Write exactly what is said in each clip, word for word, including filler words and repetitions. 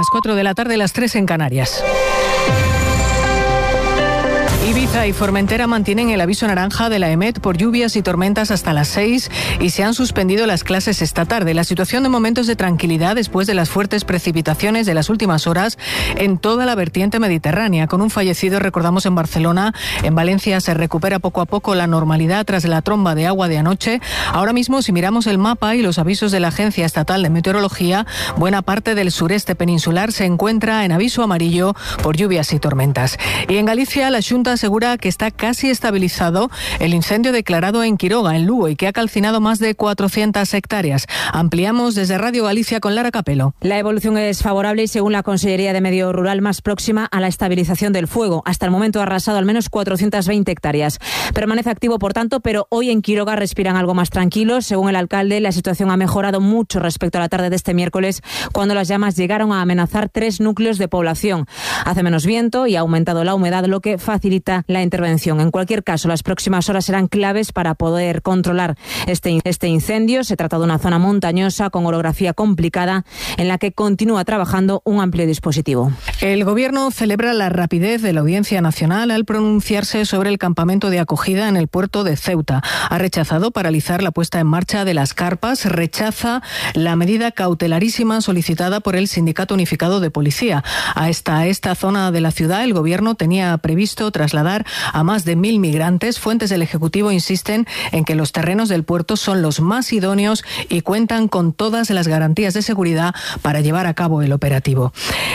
las cuatro de la tarde, las tres en Canarias. Ibiza y Formentera mantienen el aviso naranja de la EMET por lluvias y tormentas hasta las seis y se han suspendido las clases esta tarde. La situación de momento es de tranquilidad después de las fuertes precipitaciones de las últimas horas en toda la vertiente mediterránea. Con un fallecido, recordamos, en Barcelona. En Valencia se recupera poco a poco la normalidad tras la tromba de agua de anoche. Ahora mismo, si miramos el mapa y los avisos de la Agencia Estatal de Meteorología, buena parte del sureste peninsular se encuentra en aviso amarillo por lluvias y tormentas. Y en Galicia, la Xunta asegura que está casi estabilizado el incendio declarado en Quiroga, en Lugo, y que ha calcinado más de cuatrocientas hectáreas. Ampliamos desde Radio Galicia con Lara Capelo. La evolución es favorable y, según la Consellería de Medio Rural, más próxima a la estabilización del fuego. Hasta el momento ha arrasado al menos cuatrocientas veinte hectáreas. Permanece activo, por tanto, pero hoy en Quiroga respiran algo más tranquilos. Según el alcalde, la situación ha mejorado mucho respecto a la tarde de este miércoles, cuando las llamas llegaron a amenazar tres núcleos de población. Hace menos viento y ha aumentado la humedad, lo que facilita la intervención. En cualquier caso, las próximas horas serán claves para poder controlar este, este incendio. Se trata de una zona montañosa con orografía complicada en la que continúa trabajando un amplio dispositivo. El Gobierno celebra la rapidez de la Audiencia Nacional al pronunciarse sobre el campamento de acogida en el puerto de Ceuta. Ha rechazado paralizar la puesta en marcha de las carpas, rechaza la medida cautelarísima solicitada por el Sindicato Unificado de Policía. A esta, a esta zona de la ciudad, el Gobierno tenía previsto trasladar a más de mil migrantes. Fuentes del Ejecutivo insisten en que los terrenos del puerto son los más idóneos y cuentan con todas las garantías de seguridad para llevar a cabo el operativo.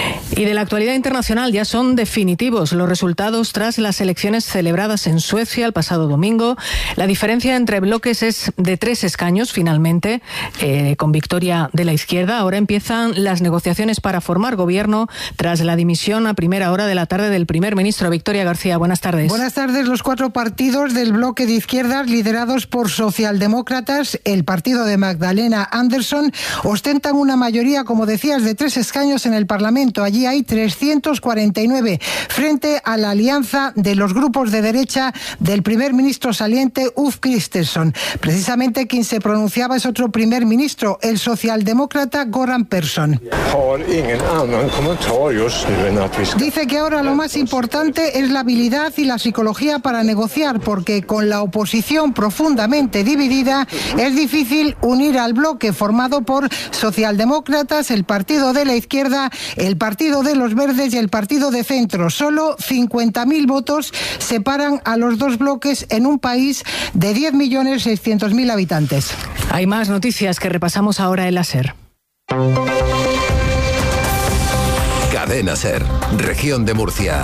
Y de la actualidad internacional, ya son definitivos los resultados tras las elecciones celebradas en Suecia el pasado domingo. La diferencia entre bloques es de tres escaños, finalmente, eh, con victoria de la izquierda. Ahora empiezan las negociaciones para formar gobierno tras la dimisión a primera hora de la tarde del primer ministro. Victoria García, buenas tardes. Buenas tardes. Los cuatro partidos del bloque de izquierdas, liderados por socialdemócratas, el partido de Magdalena Andersson, ostentan una mayoría, como decías, de tres escaños en el Parlamento. Allí hay trescientos cuarenta y nueve, frente a la alianza de los grupos de derecha del primer ministro saliente, Ulf Kristersson. Precisamente quien se pronunciaba es otro primer ministro, el socialdemócrata Göran Persson. Dice que ahora lo más importante es la habilidad y la psicología para negociar, porque con la oposición profundamente dividida es difícil unir al bloque formado por socialdemócratas, el partido de la izquierda, el partido de los verdes y el partido de centro. Solo cincuenta mil votos separan a los dos bloques en un país de diez millones seiscientos mil habitantes. Hay más noticias que repasamos ahora en la SER. Cadena SER, Región de Murcia.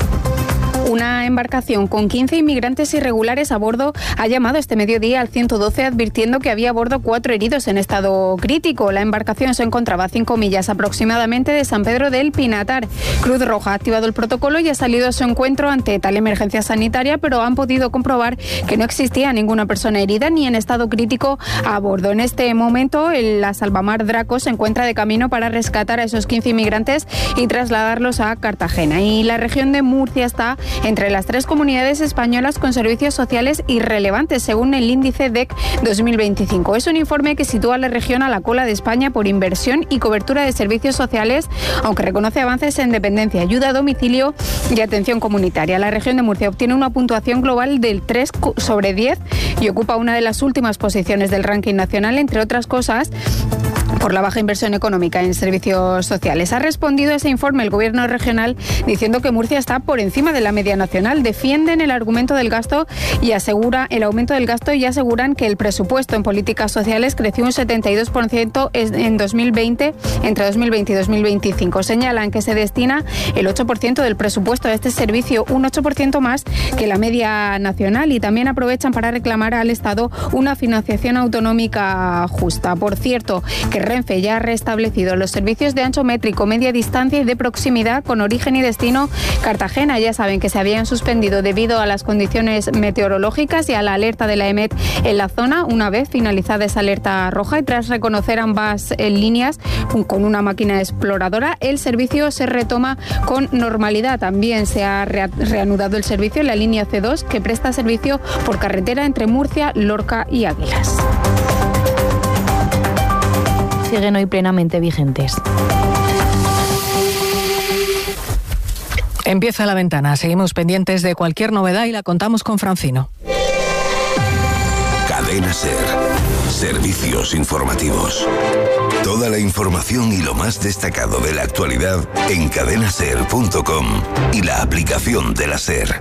Una embarcación con quince inmigrantes irregulares a bordo ha llamado este mediodía al ciento doce advirtiendo que había a bordo cuatro heridos en estado crítico. La embarcación se encontraba a cinco millas aproximadamente de San Pedro del Pinatar. Cruz Roja ha activado el protocolo y ha salido a su encuentro ante tal emergencia sanitaria, pero han podido comprobar que no existía ninguna persona herida ni en estado crítico a bordo. En este momento, la Salvamar Draco se encuentra de camino para rescatar a esos quince inmigrantes y trasladarlos a Cartagena. Y la región de Murcia está entre las tres comunidades españolas con servicios sociales irrelevantes, según el índice D E C dos mil veinticinco. Es un informe que sitúa a la región a la cola de España por inversión y cobertura de servicios sociales, aunque reconoce avances en dependencia, ayuda a domicilio y atención comunitaria. La región de Murcia obtiene una puntuación global del tres sobre diez y ocupa una de las últimas posiciones del ranking nacional, entre otras cosas, por la baja inversión económica en servicios sociales. Ha respondido a ese informe el Gobierno regional diciendo que Murcia está por encima de la media nacional. Defienden el argumento del gasto y asegura el aumento del gasto y aseguran que el presupuesto en políticas sociales creció un setenta y dos por ciento en dos mil veinte, entre dos mil veinte y dos mil veinticinco. Señalan que se destina el ocho por ciento del presupuesto a este servicio, un ocho por ciento más que la media nacional, y también aprovechan para reclamar al Estado una financiación autonómica justa. Por cierto, que Renfe ya ha restablecido los servicios de ancho métrico, media distancia y de proximidad con origen y destino Cartagena. Ya saben que se habían suspendido debido a las condiciones meteorológicas y a la alerta de la EMET en la zona. Una vez finalizada esa alerta roja y tras reconocer ambas líneas con una máquina exploradora, el servicio se retoma con normalidad. También se ha reanudado el servicio en la línea C dos, que presta servicio por carretera entre Murcia, Lorca y Águilas. Siguen hoy plenamente vigentes. Empieza La Ventana. Seguimos pendientes de cualquier novedad y la contamos con Francino. Cadena SER. Servicios informativos. Toda la información y lo más destacado de la actualidad en cadena ser punto com y la aplicación de la SER.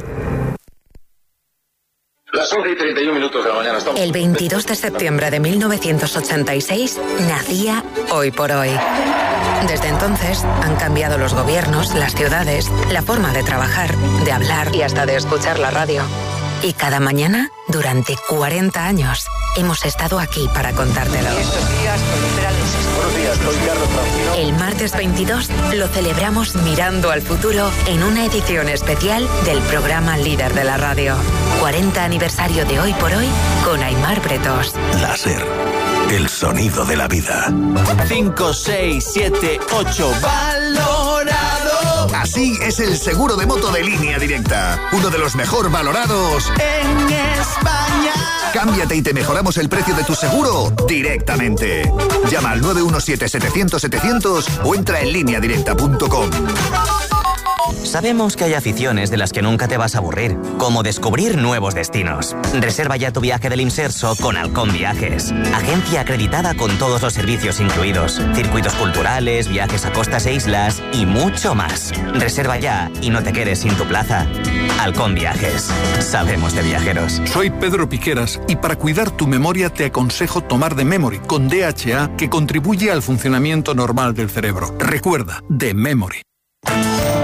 Las once y treinta y un minutos de la mañana. Estamos... El veintidós de septiembre de mil novecientos ochenta y seis nacía Hoy por Hoy. Desde entonces han cambiado los gobiernos, las ciudades, la forma de trabajar, de hablar y hasta de escuchar la radio. Y cada mañana, durante cuarenta años, hemos estado aquí para contártelo. Buenos días, soy Carlos Francino. El martes veintidós lo celebramos mirando al futuro en una edición especial del programa líder de la radio. cuarenta aniversario de Hoy por Hoy con Aimar Bretos. La SER. El sonido de la vida. cinco, seis, siete, ocho. Valorado. Así es el seguro de moto de Línea Directa. Uno de los mejor valorados en España. Cámbiate y te mejoramos el precio de tu seguro directamente. Llama al nueve uno siete, setecientos, setecientos o entra en línea directa punto com. Sabemos que hay aficiones de las que nunca te vas a aburrir, como descubrir nuevos destinos. Reserva ya tu viaje del Imserso con Halcón Viajes. Agencia acreditada con todos los servicios incluidos. Circuitos culturales, viajes a costas e islas y mucho más. Reserva ya y no te quedes sin tu plaza. Halcón Viajes. Sabemos de viajeros. Soy Pedro Piqueras y para cuidar tu memoria te aconsejo tomar de Memory con D H A que contribuye al funcionamiento normal del cerebro. Recuerda, de Memory.